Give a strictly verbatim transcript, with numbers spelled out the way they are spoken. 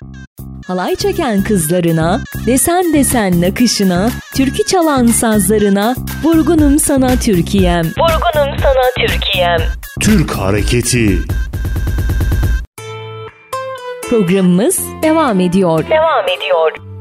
Halay çeken kızlarına, desen desen nakışına, türkü çalan sazlarına, vurgunum sana Türkiye'm. Vurgunum sana Türkiye'm. Türk Hareketi. Programımız devam ediyor. Devam ediyor.